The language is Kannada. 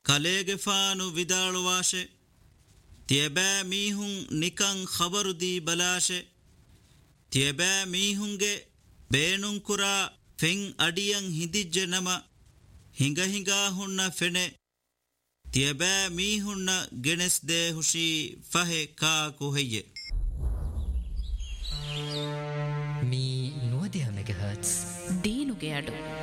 ಕಲೇಗೆಫಾನು ವಿದಾಳುವಾಶೆ ತಿಯಬෑ ಮೀಹುಂ ನಿಕಂ ಖಬರುದಿ ಬಲಾಶೆ ತಿಯಬෑ ಮೀಹುಂಗೆ ಬೇನುಂ ಕುರಾ ಫೆಂ ಅಡಿಯಂ ಹಿಂದಿಜ್ಜೆ ನಮ ಹಿಂಗ ಹಿಂಗಾ ಹುಣ್ಣ ಫೆನೆ ತಿಯಬෑ ಮೀಹುಣ್ಣ ಗೆಣೆಸ್ ದೇ ಹುಷಿ ಫಹೆ ಕಾ ಕುಹಯ್ಯೆ ಮೀ 90 ಮೆಗಾಹರ್ಟ್ಸ್ ದೀನುಗೆ ಅಡು